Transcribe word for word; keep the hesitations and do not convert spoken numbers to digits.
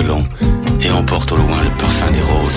violon et emporte au loin le parfum des roses.